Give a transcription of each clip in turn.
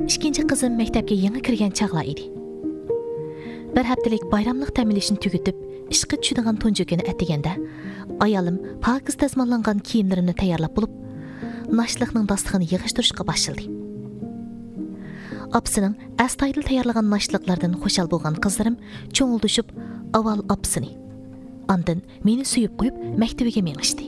ikkinchi qizim maktabga yangi kirgan chaqlar edi. Bir haftalik bayramlıq təminləşini tügütüb, ishqi tushadigan tunji kuni atiganda, ayolim pokiz tazmonlangan kiyimlarimni tayyorlab bo'lib, nashliqning dastig'ini yig'ishtirishga boshladi. Apsining astoydil tayyorlagan nashliqlardan xushal bo'lgan qizlarim cho'ng'ildishib, avval apsini, andin meni suyib qo'yib maktabiga mengishdi.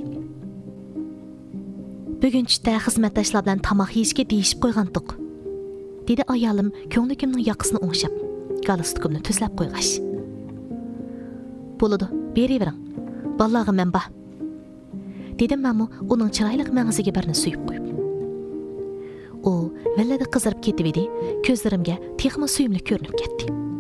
Bugun tushda xizmatdoshlar bilan tomoq yeyishga deyishib qo'ygandik, dedi ayolim ko'nglimning yoqasini o'ngshab, galstukimni tuzlab qo'yg'ash. Bo'ladi, beravering. Vallahi men ba. Dedim men uning chiroyli mang'isiga birini suyib qo'yib. U vallada qizarib ketib edi, ko'zlarimga texma suyimli ko'rinib ketdi.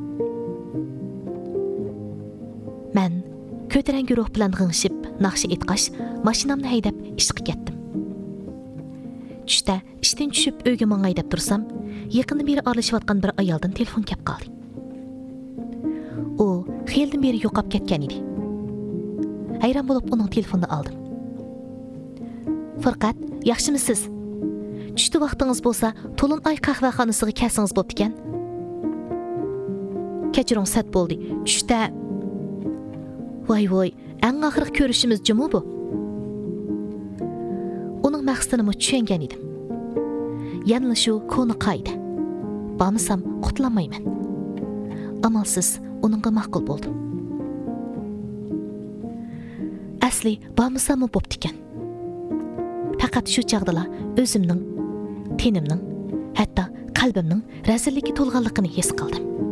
Men ko'tarangi ruh bilan g'ingshib, naqshi etqash, mashinamni haydab ishga ketdim. Tushda ishdan tushib uyga mang'aydab tursam, yaqinda beri aralashayotgan bir ayoldan telefon kelib qoldi. U xiyeldan beri yo'qolib ketgan edi. Hayron bo'lib uning telefonini oldim. Furqat, yaxshimisiz? Tushda vaqtingiz bo'lsa, to'lin ay qahvaxonasiga kelsangiz bo'pti ekan. Kechiring, sat bo'ldi. Tushda voy, eng oxirgi ko'rishimiz jumi bu. Uning maqsadini tushungan edim. Yanli shu koni qoida. Bormasam qutlanmayman. Amalsiz uningga ma'qul bo'ldim. Asli bormasam bo'pti ekan. Faqat shu chaqdala o'zimning, tenimning, hatto qalbimning razillikka to'lganligini his qildim.